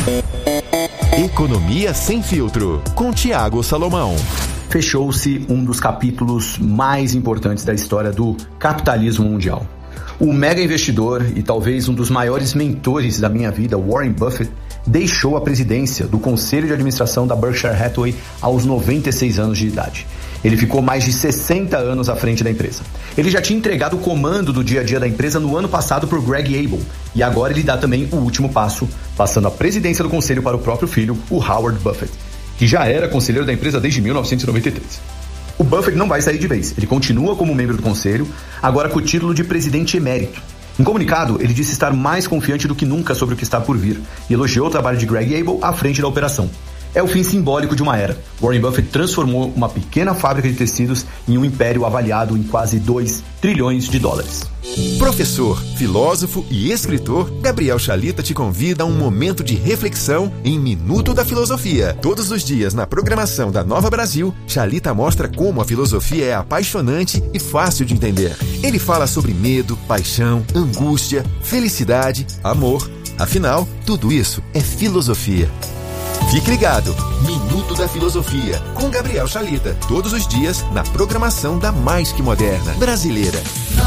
Economia Sem Filtro, com Tiago Salomão. Fechou-se um dos capítulos mais importantes da história do capitalismo mundial. O mega investidor e talvez um dos maiores mentores da minha vida, Warren Buffett, deixou a presidência do Conselho de Administração da Berkshire Hathaway aos 96 anos de idade. Ele ficou mais de 60 anos à frente da empresa. Ele já tinha entregado o comando do dia a dia da empresa no ano passado por Greg Abel, e agora ele dá também o último passo, passando a presidência do conselho para o próprio filho, o Howard Buffett, que já era conselheiro da empresa desde 1993. O Buffett não vai sair de vez, ele continua como membro do conselho, agora com o título de presidente emérito. Em comunicado, ele disse estar mais confiante do que nunca sobre o que está por vir e elogiou o trabalho de Greg Abel à frente da operação. É o fim simbólico de uma era. Warren Buffett transformou uma pequena fábrica de tecidos em um império avaliado em quase 2 trilhões de dólares. Professor, filósofo e escritor Gabriel Chalita te convida a um momento de reflexão em Minuto da Filosofia. Todos os dias na programação da Nova Brasil, Chalita mostra como a filosofia é apaixonante e fácil de entender. Ele fala sobre medo, paixão, angústia, felicidade, amor. Afinal, tudo isso é filosofia. Fique ligado, Minuto da Filosofia, com Gabriel Chalita, todos os dias na programação da Mais Que Moderna brasileira.